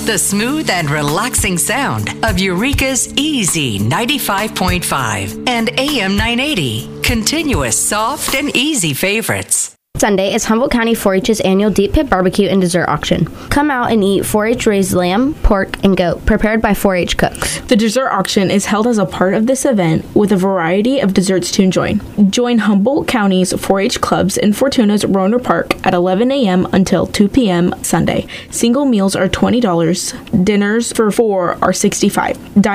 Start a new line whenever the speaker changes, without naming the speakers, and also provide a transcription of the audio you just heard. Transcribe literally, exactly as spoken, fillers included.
the smooth and relaxing sound of Eureka's Easy ninety-five point five and A M nine eighty. Continuous, soft, and easy favorites.
Sunday is Humboldt County four H's annual Deep Pit Barbecue and Dessert Auction. Come out and eat four H raised lamb, pork, and goat prepared by four H cooks.
The dessert auction is held as a part of this event with a variety of desserts to enjoy. Join Humboldt County's four H clubs in Fortuna's Roner Park at eleven a.m. until two p.m. Sunday. Single meals are twenty dollars. Dinners for four are sixty-five dollars.